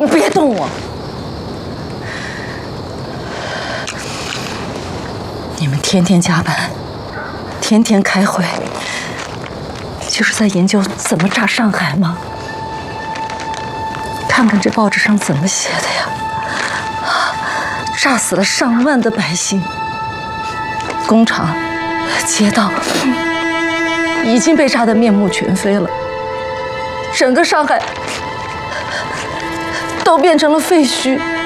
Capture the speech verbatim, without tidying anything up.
你别动我！你们天天加班，天天开会，就是在研究怎么炸上海吗？看看这报纸上怎么写的呀！炸死了上万的百姓，工厂、街道已经被炸得面目全非了，整个上海都变成了废墟。